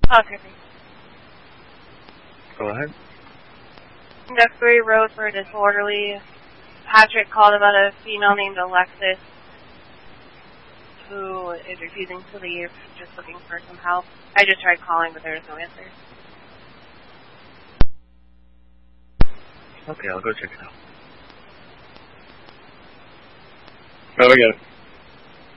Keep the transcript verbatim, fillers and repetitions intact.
Okay. Go ahead. Duxbury Road for disorderly. Patrick called about a female named Alexis who is refusing to leave, just looking for some help. I just tried calling, but there was no answer. Okay, I'll go check it out. Oh, I got it.